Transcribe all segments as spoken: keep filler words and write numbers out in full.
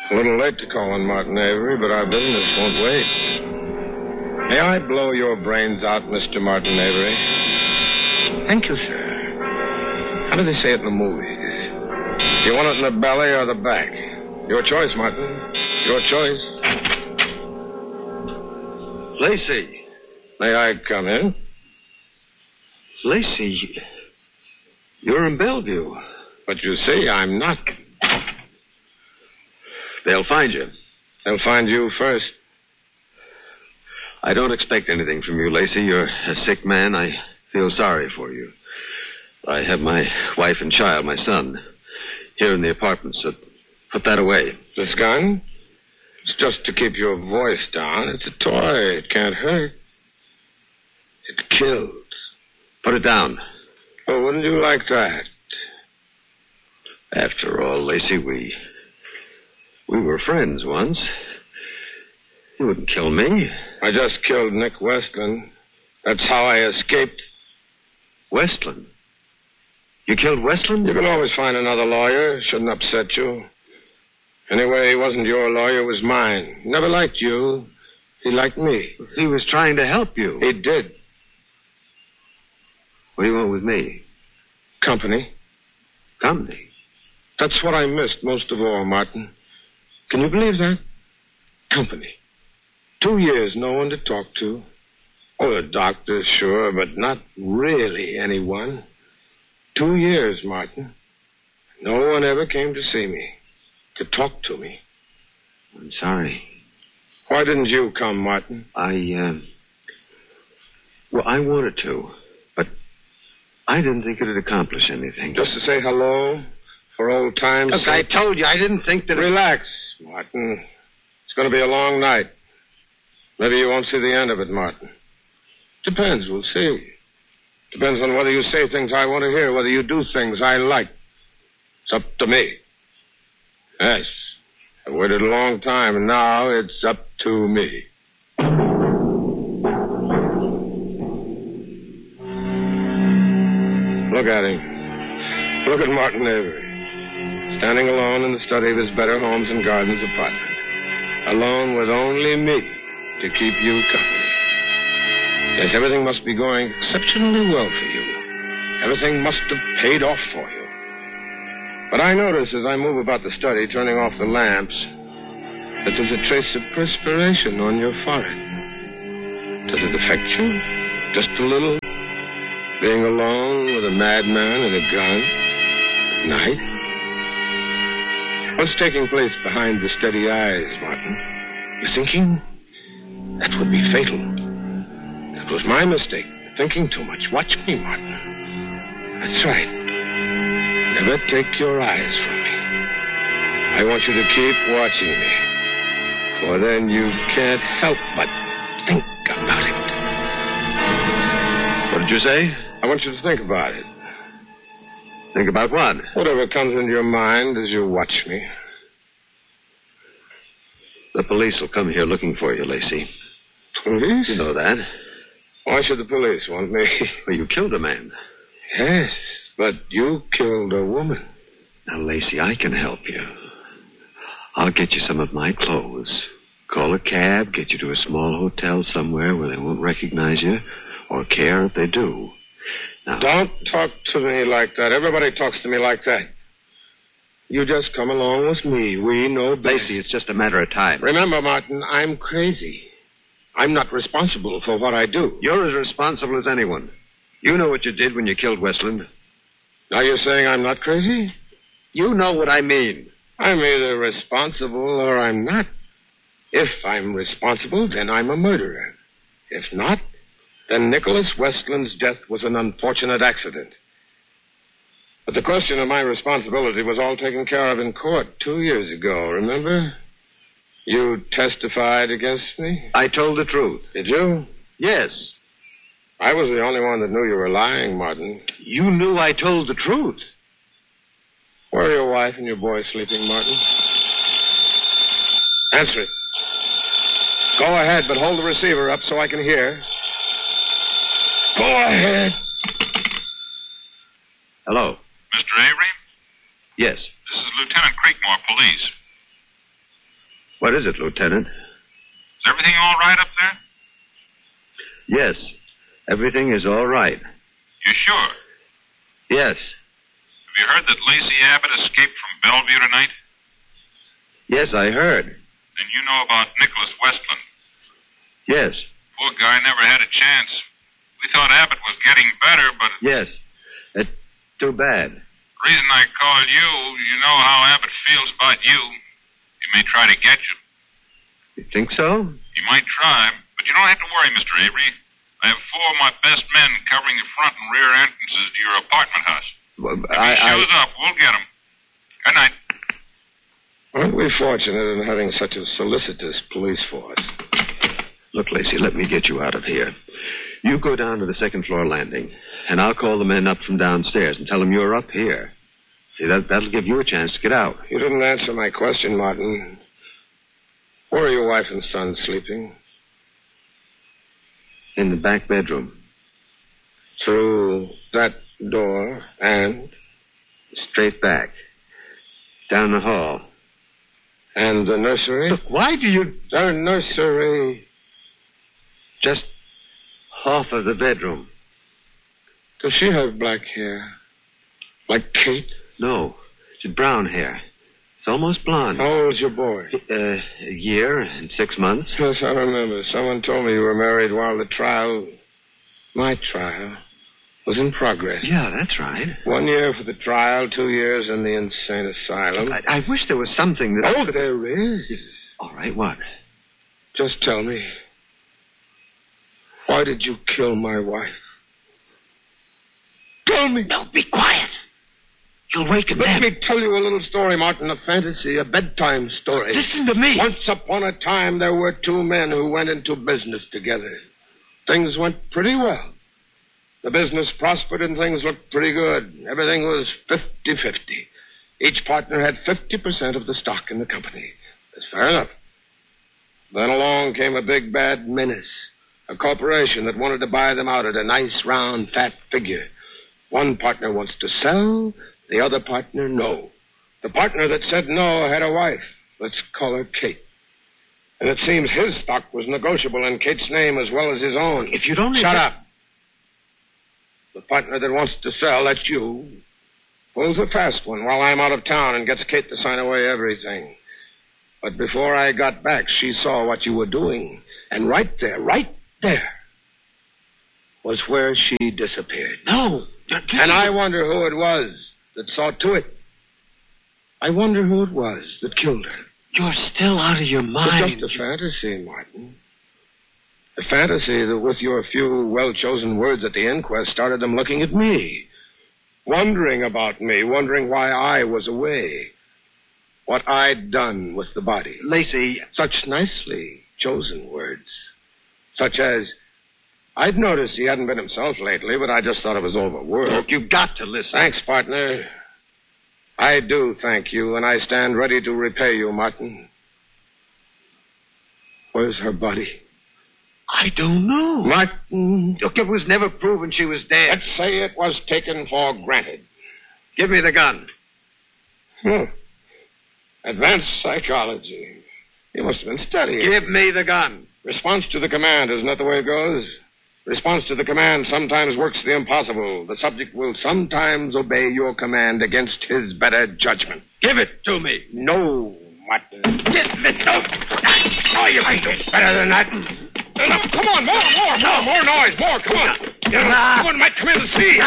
A little late to call on Martin Avery, but our business won't wait. May I blow your brains out, Mister Martin Avery? Thank you, sir. How do they say it in the movies? Do you want it in the belly or the back? Your choice, Martin. Your choice. Lacey. May I come in? Lacey, you're in Bellevue. But you see, I'm not. They'll find you. They'll find you first. I don't expect anything from you, Lacey. You're a sick man. I feel sorry for you. I have my wife and child, my son, here in the apartment, so put that away. This gun? It's just to keep your voice down. It's a toy. It can't hurt. It kills. Put it down. Oh, wouldn't you like that? After all, Lacey, we... we were friends once. You wouldn't kill me. I just killed Nick Westland. That's how I escaped. Westland? You killed Westland? You can always find another lawyer. Shouldn't upset you. Anyway, he wasn't your lawyer, it was mine. Never liked you. He liked me. He was trying to help you. He did. What do you want with me? Company. Company? That's what I missed most of all, Martin. Can you believe that? Company. Two years, no one to talk to. Oh, a doctor, sure, but not really anyone. Two years, Martin. No one ever came to see me, to talk to me. I'm sorry. Why didn't you come, Martin? I, uh... Well, I wanted to, but I didn't think it'd accomplish anything. Just to say hello, for old times' Look, sake. I told you, I didn't think that... Relax, Martin. It's going to be a long night. Maybe you won't see the end of it, Martin. Depends, we'll see. Depends on whether you say things I want to hear, whether you do things I like. It's up to me. Yes. I waited a long time, and now it's up to me. Look at him. Look at Martin Avery. Standing alone in the study of his Better Homes and Gardens apartment. Alone with only me to keep you company. Yes, everything must be going exceptionally well for you. Everything must have paid off for you. But I notice as I move about the study, turning off the lamps, that there's a trace of perspiration on your forehead. Does it affect you? Just a little? Being alone with a madman and a gun at night? What's taking place behind the steady eyes, Martin? You're thinking? That would be fatal. That was my mistake, thinking too much. Watch me, Martin. That's right. Never take your eyes from me. I want you to keep watching me. For then you can't help but think about it. What did you say? I want you to think about it. Think about what? Whatever comes into your mind as you watch me. The police will come here looking for you, Lacey. Police? You know that. Why should the police want me? Well, you killed a man. Yes, but you killed a woman. Now, Lacey, I can help you. I'll get you some of my clothes. Call a cab, get you to a small hotel somewhere where they won't recognize you or care if they do. Now, don't talk to me like that. Everybody talks to me like that. You just come along with me. We know best. Lacey, it's just a matter of time. Remember, Martin, I'm crazy. I'm not responsible for what I do. You're as responsible as anyone. You know what you did when you killed Westland. Now you're saying I'm not crazy? You know what I mean. I'm either responsible or I'm not. If I'm responsible, then I'm a murderer. If not, then Nicholas Westland's death was an unfortunate accident. But the question of my responsibility was all taken care of in court two years ago, remember? You testified against me? I told the truth. Did you? Yes. I was the only one that knew you were lying, Martin. You knew I told the truth. Where are your wife and your boy sleeping, Martin? Answer it. Go ahead, but hold the receiver up so I can hear. Go ahead. Hello. Mister Avery? Yes. This is Lieutenant Creekmore, police. What is it, Lieutenant? Is everything all right up there? Yes, everything is all right. You sure? Yes. Have you heard that Lacey Abbott escaped from Bellevue tonight? Yes, I heard. Then you know about Nicholas Westland. Yes. Poor guy never had a chance. We thought Abbott was getting better, but... Yes. It's too bad. The reason I called you, you know how Abbott feels about you. He may try to get you. You think so? He might try, but you don't have to worry, Mister Avery. I have four of my best men covering the front and rear entrances to your apartment house. Well, if I, he shows I... up, we'll get him. Good night. Aren't we fortunate in having such a solicitous police force? Look, Lacey, let me get you out of here. You go down to the second floor landing, and I'll call the men up from downstairs and tell them you're up here. See, that, that'll give you a chance to get out. You didn't answer my question, Martin. Where are your wife and son sleeping? In the back bedroom. Through that door and? Straight back. Down the hall. And the nursery? Look, why do you... The nursery. Just half of the bedroom. Does she have black hair? Like Kate? No. She's brown hair. It's almost blonde. How old's your boy? Uh, a year and six months. Yes, I remember. Someone told me you were married while the trial, my trial, was in progress. Yeah, that's right. One year for the trial, two years in the insane asylum. I, I wish there was something that... Oh, there is. All right, what? Just tell me. Why did you kill my wife? Tell me. No, be quiet. You'll waken them. Let me tell you a little story, Martin, a fantasy, a bedtime story. Listen to me. Once upon a time, there were two men who went into business together. Things went pretty well. The business prospered and things looked pretty good. Everything was fifty-fifty. Each partner had fifty percent of the stock in the company. That's fair enough. Then along came a big bad menace, a corporation that wanted to buy them out at a nice, round, fat figure. One partner wants to sell, the other partner no. The partner that said no had a wife. Let's call her Kate. And it seems his stock was negotiable in Kate's name as well as his own. If you'd only... Shut up. The partner that wants to sell, that's you, pulls a fast one while I'm out of town and gets Kate to sign away everything. But before I got back, she saw what you were doing. And right there, right there, was where she disappeared. No. And I wonder who it was that saw to it. I wonder who it was that killed her. You're still out of your mind. It's just a fantasy, Martin. A fantasy that with your few well-chosen words at the inquest started them looking at me. Wondering about me, wondering why I was away. What I'd done with the body. Lacey... Such nicely chosen words. Such as, I'd noticed he hadn't been himself lately, but I just thought it was overworked. Look, you've got to listen. Thanks, partner. I do thank you, and I stand ready to repay you, Martin. Where's her body? I don't know. Martin. Look, it was never proven she was dead. Let's say it was taken for granted. Give me the gun. Hmm. Advanced psychology. You must have been studying. Give me the gun. Response to the command, isn't that the way it goes? Response to the command sometimes works the impossible. The subject will sometimes obey your command against his better judgment. Give it to me. No, Martin. Give it. No. Oh, you can do better than that. Enough. Come on, more, more, more, more noise, more. Come on. Uh, Someone might come in to see.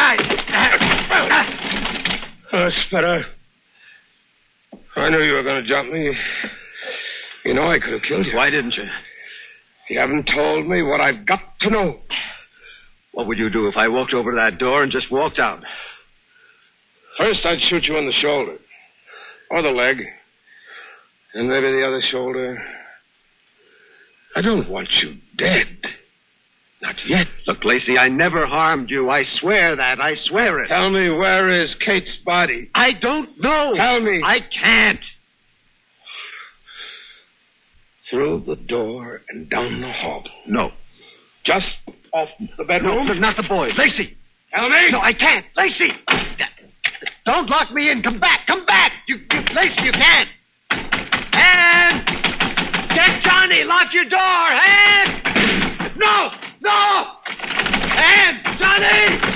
That's better. I knew you were going to jump me. You know I could have killed you. Why didn't you? You haven't told me what I've got to know. What would you do if I walked over to that door and just walked out? First, I'd shoot you in the shoulder. Or the leg. And maybe the other shoulder. I don't want you dead. Not yet. Look, Lacey, I never harmed you. I swear that. I swear it. Tell me, where is Kate's body? I don't know. Tell me. I can't. Through the door and down the hall. No. Just off the bedroom? No, not the boys. Lacey. Tell me. No, I can't. Lacey. Don't lock me in. Come back. Come back. You, you Lacey, you can't. And... Johnny, lock your door! Ann! No! No! Ann! Johnny!